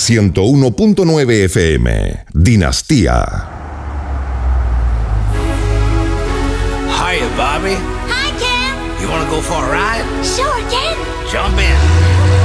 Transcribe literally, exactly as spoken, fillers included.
ciento uno punto nueve F M. Dinastía. Hiya, Bobby. Hi, Ken. You wanna go for a ride? Sure, Ken. Jump in.